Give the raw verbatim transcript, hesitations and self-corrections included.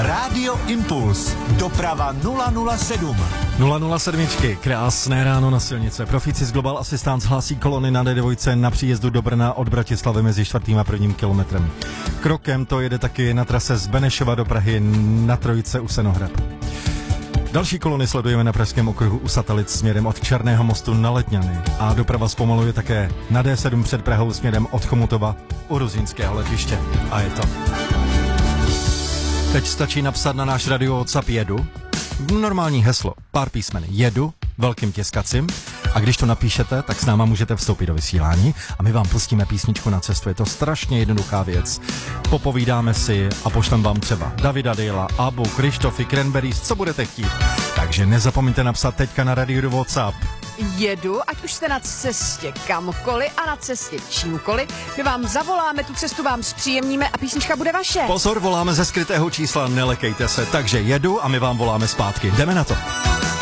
Rádio Impuls. Doprava nula nula sedm. nula nula sedm, krásné ráno na silnice. Profíci z Global Assistance hlásí kolony na D dva na příjezdu do Brna od Bratislavy mezi čtvrtým a prvním kilometrem. Krokem to jede taky na trase z Benešova do Prahy na Trojice u Senohrad. Další kolony sledujeme na Pražském okruhu u Satelit směrem od Černého mostu na Letňany. A doprava zpomaluje také na D sedm před Prahou směrem od Chomutova u Ruzyňského letiště. A je to. Teď stačí napsat na náš radio WhatsApp jedu. Normální heslo, pár písmen jedu, velkým tiskacím. A když to napíšete, tak s náma můžete vstoupit do vysílání a my vám pustíme písničku na cestu. Je to strašně jednoduchá věc. Popovídáme si a pošlem vám třeba Davida Dejla, Abu, Krištofy, Cranberries, co budete chtít. Takže nezapomeňte napsat teďka na radio do WhatsApp. Jedu, ať už jste na cestě kamkoliv a na cestě čímkoliv. My vám zavoláme, tu cestu vám zpříjemníme a písnička bude vaše. Pozor, voláme ze skrytého čísla, nelekejte se. Takže jedu a my vám voláme zpátky. Jdeme na to.